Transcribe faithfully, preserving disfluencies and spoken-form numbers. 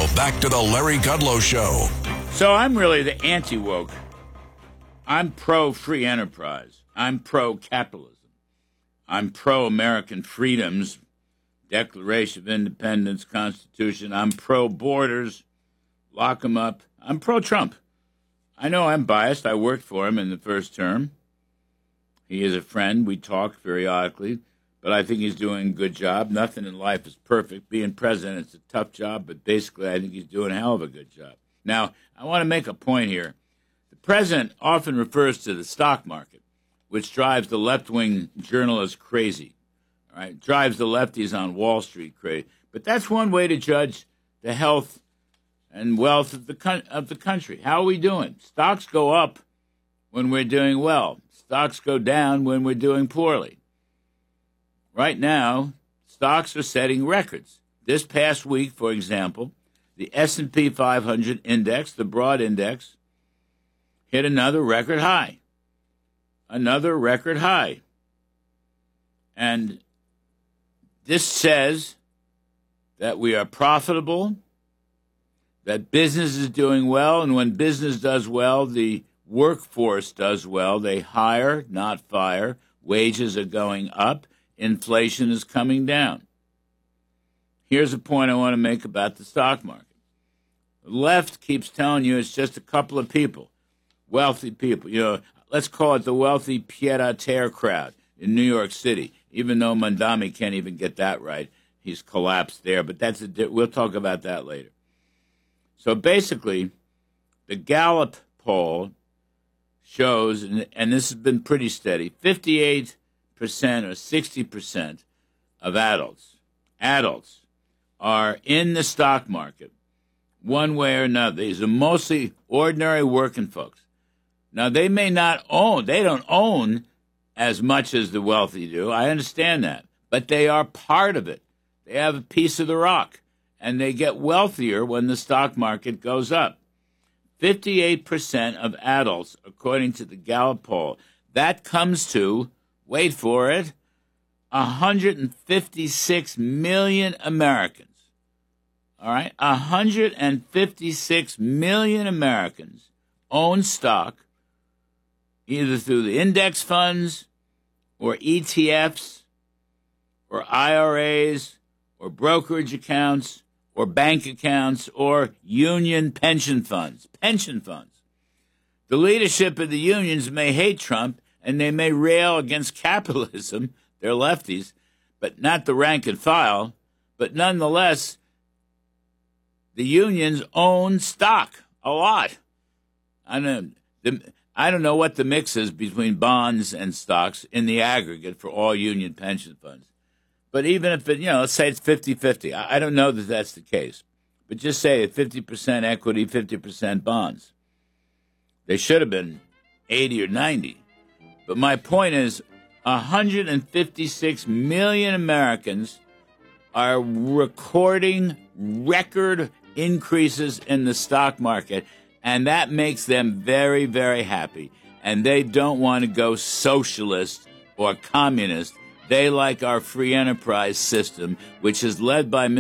Now, back to the Larry Kudlow Show. So I'm really the anti-woke. I'm pro-free enterprise. I'm pro-capitalism. I'm pro-American freedoms, Declaration of Independence, Constitution. I'm pro-borders, lock them up. I'm pro-Trump. I know I'm biased. I worked for him in the first term. He is a friend. We talk periodically. But I think he's doing a good job. Nothing in life is perfect. Being president is a tough job, but basically I think he's doing a hell of a good job. Now, I want to make a point here. The president often refers to the stock market, which drives the left-wing journalists crazy, all right? Drives the lefties on Wall Street crazy. But that's one way to judge the health and wealth of the of the country. How are we doing? Stocks go up when we're doing well. Stocks go down when we're doing poorly. Right now, stocks are setting records. This past week, for example, the S and P five hundred index, the broad index, hit another record high. Another record high. And this says that we are profitable, that business is doing well, and when business does well, the workforce does well. They hire, not fire. Wages are going up. Inflation is coming down. Here's a point I want to make about the stock market. The left keeps telling you it's just a couple of people, wealthy people. You know, let's call it the wealthy pied-à-terre crowd in New York City, even though Mondami can't even get that right. He's collapsed there, but that's a, we'll talk about that later. So basically, the Gallup poll shows, and, and this has been pretty steady, fifty-eight percent or sixty percent of adults, adults are in the stock market one way or another. These are mostly ordinary working folks. Now, they may not own, they don't own as much as the wealthy do. I understand that. But they are part of it. They have a piece of the rock, and they get wealthier when the stock market goes up. fifty-eight percent of adults, according to the Gallup poll. That comes to, wait for it, one hundred fifty-six million Americans. All right? one hundred fifty-six million Americans own stock, either through the index funds or E T Fs or I R As or brokerage accounts or bank accounts or union pension funds. Pension funds. The leadership of the unions may hate Trump, and they may rail against capitalism, they're lefties, but not the rank and file. But nonetheless, the unions own stock, a lot. I don't, the, I don't know what the mix is between bonds and stocks in the aggregate for all union pension funds. But even if it, you know, let's say it's fifty-fifty. I, I don't know that that's the case. But just say fifty percent equity, fifty percent bonds. They should have been eighty or ninety. But my point is, one hundred fifty-six million Americans are recording record increases in the stock market, and that makes them very, very happy. And they don't want to go socialist or communist. They like our free enterprise system, which is led by